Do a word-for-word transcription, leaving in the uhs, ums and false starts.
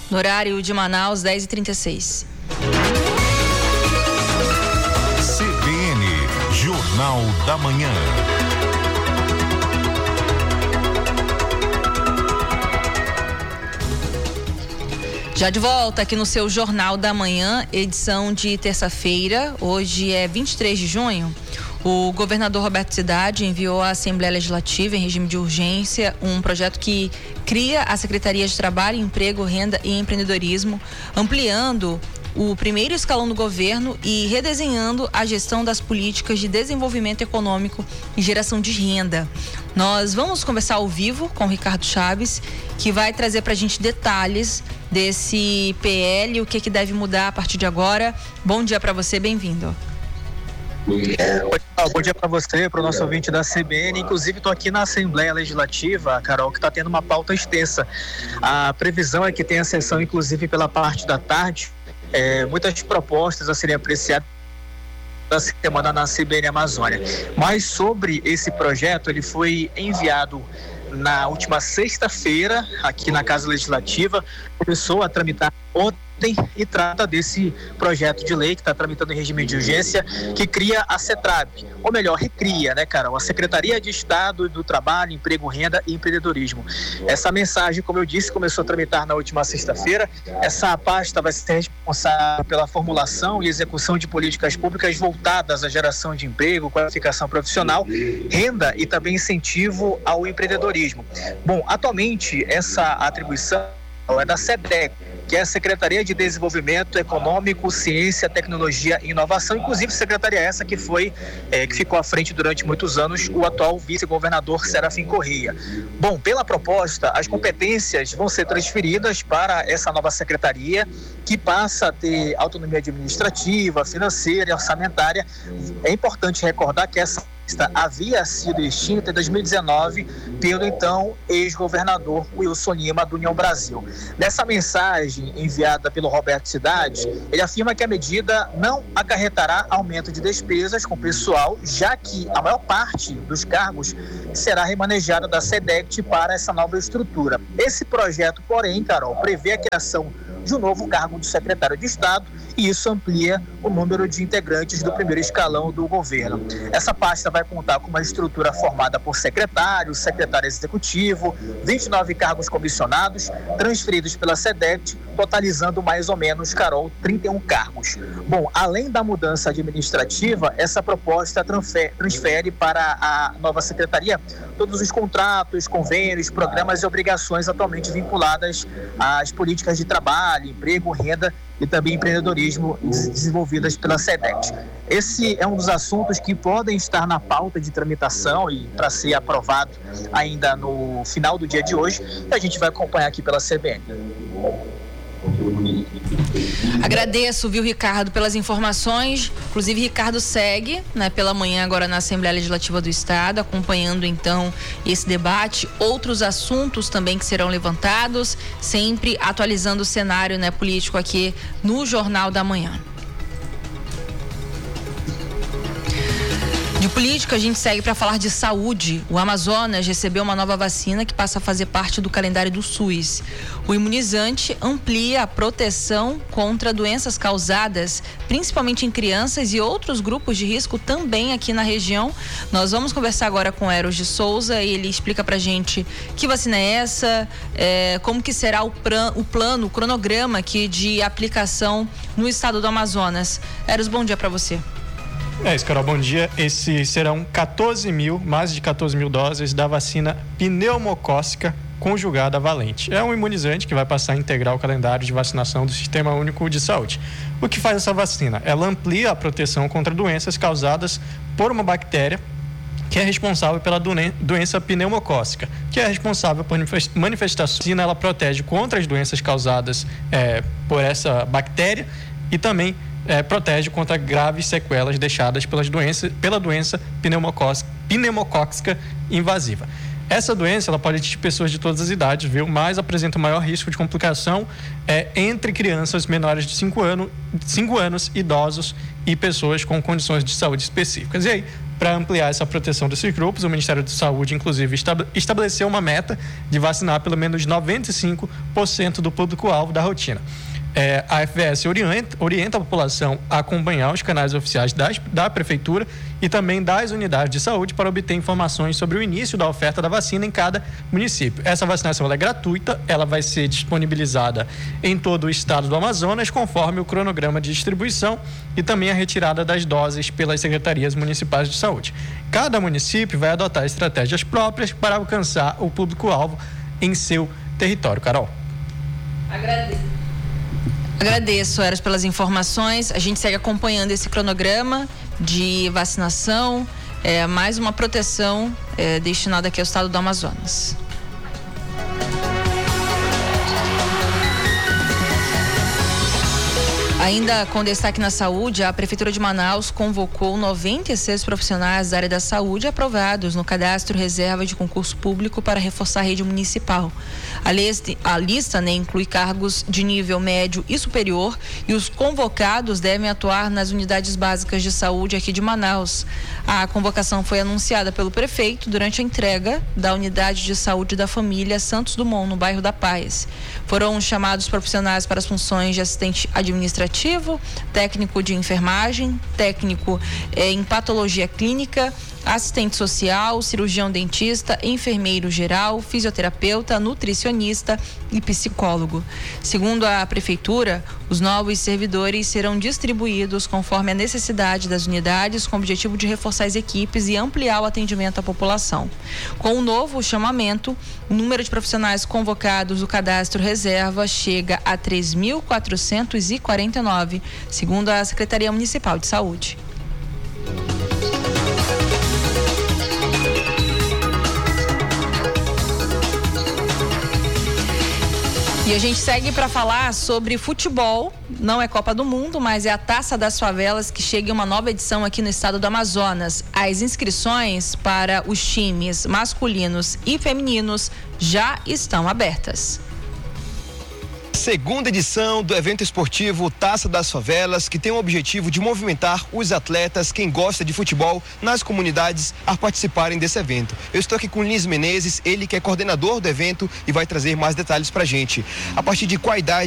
No horário de Manaus, dez e trinta e seis. C B N, Jornal da Manhã. Já de volta aqui no seu Jornal da Manhã, edição de terça-feira. Hoje é vinte e três de junho. O governador Roberto Cidade enviou à Assembleia Legislativa, em regime de urgência, um projeto que cria a Secretaria de Trabalho, Emprego, Renda e Empreendedorismo, ampliando o primeiro escalão do governo e redesenhando a gestão das políticas de desenvolvimento econômico e geração de renda. Nós vamos conversar ao vivo com o Ricardo Chaves, que vai trazer para a gente detalhes desse P L, o que, que deve mudar a partir de agora. Bom dia para você, bem-vindo. Bom dia para você, para o nosso ouvinte da C B N. Inclusive, estou aqui na Assembleia Legislativa, Carol, que está tendo uma pauta extensa. A previsão é que tenha sessão, inclusive, pela parte da tarde. É, muitas propostas a serem apreciadas da semana na C B N Amazônia. Mas sobre esse projeto, ele foi enviado na última sexta-feira aqui na Casa Legislativa, começou a tramitar ontem e trata desse projeto de lei que está tramitando em regime de urgência, que cria a CETRAB, ou melhor, recria, né, Carol? A Secretaria de Estado do Trabalho, Emprego, Renda e Empreendedorismo. Essa mensagem, como eu disse, começou a tramitar na última sexta-feira. Essa pasta vai ser responsável pela formulação e execução de políticas públicas voltadas à geração de emprego, qualificação profissional, renda e também incentivo ao empreendedorismo. Bom, atualmente essa atribuição é da SEDEC, que é a Secretaria de Desenvolvimento Econômico, Ciência, Tecnologia e Inovação, inclusive secretaria essa que foi, é, que ficou à frente durante muitos anos o atual vice-governador Serafim Corrêa. Bom, pela proposta, as competências vão ser transferidas para essa nova secretaria, que passa a ter autonomia administrativa, financeira e orçamentária. É importante recordar que essa havia sido extinta em dois mil e dezenove pelo então ex-governador Wilson Lima do União Brasil. Nessa mensagem enviada pelo Roberto Cidade, ele afirma que a medida não acarretará aumento de despesas com pessoal, já que a maior parte dos cargos será remanejada da SEDEC para essa nova estrutura. Esse projeto, porém, Carol, prevê a criação de um novo cargo de secretário de Estado, e isso amplia o número de integrantes do primeiro escalão do governo. Essa pasta vai contar com uma estrutura formada por secretário, secretário executivo, vinte e nove cargos comissionados, transferidos pela SEDEC, totalizando mais ou menos, Carol, trinta e um cargos. Bom, além da mudança administrativa, essa proposta transfere para a nova secretaria todos os contratos, convênios, programas e obrigações atualmente vinculadas às políticas de trabalho, emprego, renda e também empreendedorismo desenvolvidas pela SEDEC. Esse é um dos assuntos que podem estar na pauta de tramitação e para ser aprovado ainda no final do dia de hoje, e a gente vai acompanhar aqui pela C B N. Agradeço, viu, Ricardo, pelas informações. Inclusive, Ricardo segue, né, pela manhã agora na Assembleia Legislativa do Estado, acompanhando então esse debate, outros assuntos também que serão levantados, sempre atualizando o cenário, né, político aqui no Jornal da Manhã. De política, a gente segue para falar de saúde. O Amazonas recebeu uma nova vacina que passa a fazer parte do calendário do SUS. O imunizante amplia a proteção contra doenças causadas, principalmente em crianças e outros grupos de risco também aqui na região. Nós vamos conversar agora com Eros de Souza e ele explica pra gente que vacina é essa, é, como que será o, pran, o plano, o cronograma aqui de aplicação no estado do Amazonas. Eros, bom dia para você. É isso, Carol, bom dia. Esses serão quatorze mil, mais de quatorze mil doses da vacina pneumocócica conjugada valente. É um imunizante que vai passar a integrar o calendário de vacinação do Sistema Único de Saúde. O que faz essa vacina? Ela amplia a proteção contra doenças causadas por uma bactéria que é responsável pela doença pneumocócica, que é responsável por manifestações. Ela protege contra as doenças causadas é, por essa bactéria e também É, protege contra graves sequelas deixadas pelas doenças, pela doença pneumocócica, pneumocócica invasiva. Essa doença ela pode atingir pessoas de todas as idades, viu? Mas apresenta o maior risco de complicação é, entre crianças menores de cinco anos, cinco anos, idosos e pessoas com condições de saúde específicas. E aí, para ampliar essa proteção desses grupos, o Ministério da Saúde, inclusive, estabeleceu uma meta de vacinar pelo menos noventa e cinco por cento do público-alvo da rotina. É, a F V S orienta, orienta a população a acompanhar os canais oficiais das, da Prefeitura e também das unidades de saúde para obter informações sobre o início da oferta da vacina em cada município. Essa vacinação ela é gratuita, ela vai ser disponibilizada em todo o estado do Amazonas, conforme o cronograma de distribuição e também a retirada das doses pelas secretarias municipais de saúde. Cada município vai adotar estratégias próprias para alcançar o público-alvo em seu território. Carol. Agradeço. Agradeço, Eras, pelas informações. A gente segue acompanhando esse cronograma de vacinação, é, mais uma proteção é, destinada aqui ao estado do Amazonas. Ainda com destaque na saúde, a Prefeitura de Manaus convocou noventa e seis profissionais da área da saúde aprovados no cadastro reserva de concurso público para reforçar a rede municipal. A lista, a lista né, inclui cargos de nível médio e superior e os convocados devem atuar nas unidades básicas de saúde aqui de Manaus. A convocação foi anunciada pelo prefeito durante a entrega da unidade de saúde da família Santos Dumont, no bairro da Paz. Foram chamados profissionais para as funções de assistente administrativo, técnico de enfermagem, técnico eh, em patologia clínica, assistente social, cirurgião dentista, enfermeiro geral, fisioterapeuta, nutricionista e psicólogo. Segundo a Prefeitura, os novos servidores serão distribuídos conforme a necessidade das unidades, com o objetivo de reforçar as equipes e ampliar o atendimento à população. Com o novo chamamento, o número de profissionais convocados do cadastro reserva chega a três mil quatrocentos e quarenta e nove, segundo a Secretaria Municipal de Saúde. E a gente segue para falar sobre futebol. Não é Copa do Mundo, mas é a Taça das Favelas, que chega em uma nova edição aqui no estado do Amazonas. As inscrições para os times masculinos e femininos já estão abertas. Segunda edição do evento esportivo Taça das Favelas, que tem o objetivo de movimentar os atletas, quem gosta de futebol, nas comunidades a participarem desse evento. Eu estou aqui com o Lins Menezes, ele que é coordenador do evento e vai trazer mais detalhes pra gente. A partir de qual idade